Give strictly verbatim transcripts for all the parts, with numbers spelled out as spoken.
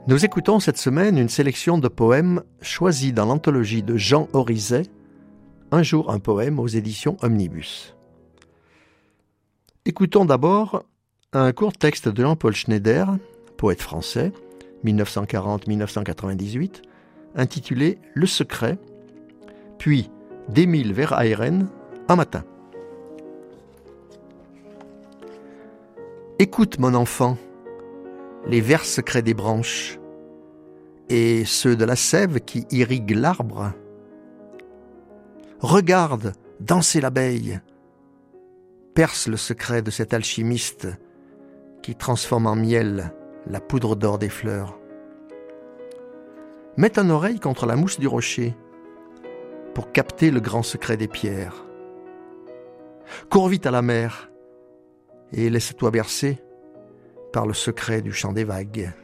Nous écoutons cette semaine une sélection de poèmes choisis dans l'anthologie de Jean Orizet, Un jour un poème aux éditions Omnibus. Écoutons d'abord un court texte de Jean-Paul Schneider, poète français, mille neuf cent quarante à mille neuf cent quatre-vingt-dix-huit, intitulé « Le secret », puis d'Émile Verhaeren, Un matin. Écoute, mon enfant, les vers secrets des branches et ceux de la sève qui irrigue l'arbre. Regarde danser l'abeille, perce le secret de cet alchimiste qui transforme en miel la poudre d'or des fleurs. Mets ton oreille contre la mousse du rocher pour capter le grand secret des pierres. Cours vite à la mer et laisse-toi bercer par le secret du chant des vagues.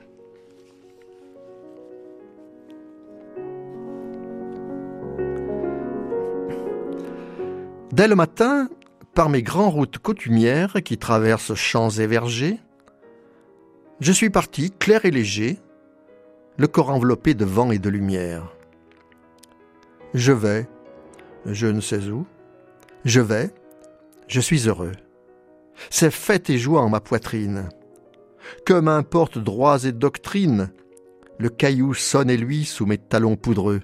Dès le matin, par mes grandes routes coutumières qui traversent champs et vergers, je suis parti, clair et léger, le corps enveloppé de vent et de lumière. Je vais, je ne sais où, je vais, je suis heureux. C'est fête et joie en ma poitrine. Que m'importe droits et doctrines, le caillou sonne et luit sous mes talons poudreux.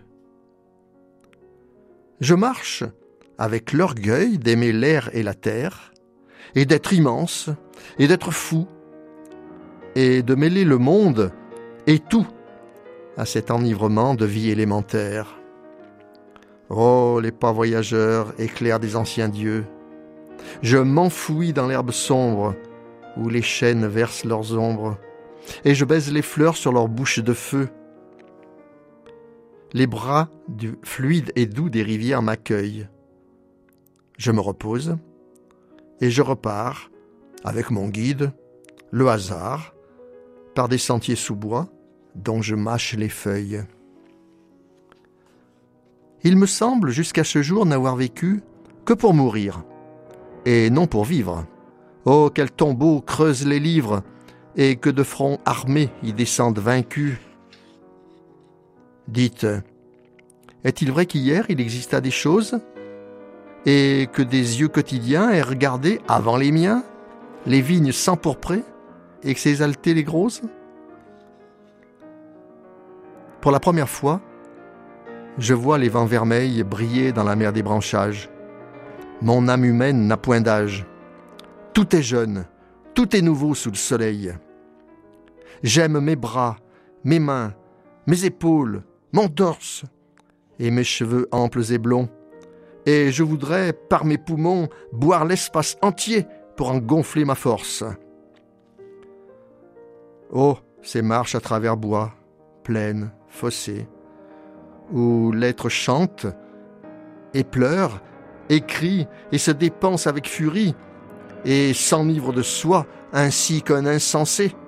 Je marche avec l'orgueil d'aimer l'air et la terre, et d'être immense, et d'être fou, et de mêler le monde et tout à cet enivrement de vie élémentaire. Oh, les pas voyageurs, éclairs des anciens dieux, je m'enfouis dans l'herbe sombre où les chênes versent leurs ombres, et je baise les fleurs sur leurs bouches de feu. Les bras du fluide et doux des rivières m'accueillent. Je me repose, et je repars, avec mon guide, le hasard, par des sentiers sous bois dont je mâche les feuilles. Il me semble jusqu'à ce jour n'avoir vécu que pour mourir, et non pour vivre. Oh, quel tombeau creuse les livres, et que de fronts armés y descendent vaincus. Dites, est-il vrai qu'hier il exista des choses, et que des yeux quotidiens aient regardé, avant les miens, les vignes s'empourprer, et que s'exaltaient les grosses? Pour la première fois, je vois les vents vermeils briller dans la mer des branchages. Mon âme humaine n'a point d'âge. Tout est jeune, tout est nouveau sous le soleil. J'aime mes bras, mes mains, mes épaules, mon torse et mes cheveux amples et blonds. Et je voudrais, par mes poumons, boire l'espace entier pour en gonfler ma force. Oh, ces marches à travers bois, plaines, fossés, où l'être chante et pleure, et crie et se dépense avec furie, et s'enivre de soi ainsi qu'un insensé.